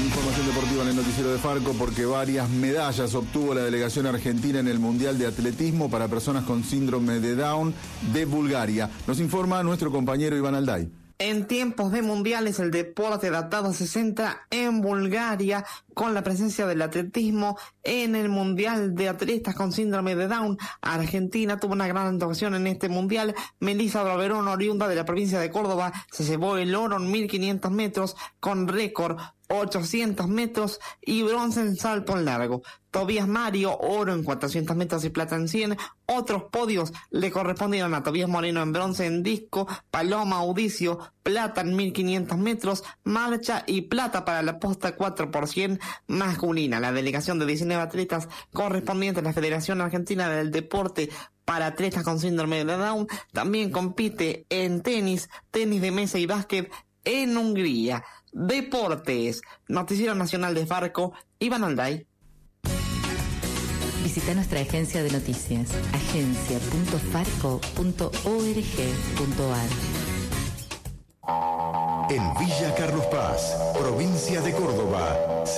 Información deportiva en el noticiero de Farco, porque varias medallas obtuvo la delegación argentina en el Mundial de Atletismo para personas con síndrome de Down de Bulgaria. Nos informa nuestro compañero Iván Alday. En tiempos de mundiales, el deporte adaptado se centra en Bulgaria, con la presencia del atletismo en el Mundial de Atletas con síndrome de Down. Argentina tuvo una gran actuación en este mundial. Melissa Braverón, oriunda de la provincia de Córdoba, se llevó el oro en 1500 metros con récord 800 metros y bronce en salto en largo. Tobías Mario, oro en 400 metros y plata en 100. Otros podios le correspondieron a Tobías Moreno en bronce en disco, Paloma Audicio, plata en 1500 metros, marcha y plata para la posta 4x100 masculina. La delegación de 19 atletas correspondientes a la Federación Argentina del Deporte para atletas con síndrome de Down también compite en tenis de mesa y básquet en Hungría. Deportes, Noticiero Nacional de Farco, Iván Alday. Visita nuestra agencia de noticias, agencia.farco.org.ar. En Villa Carlos Paz, provincia de Córdoba.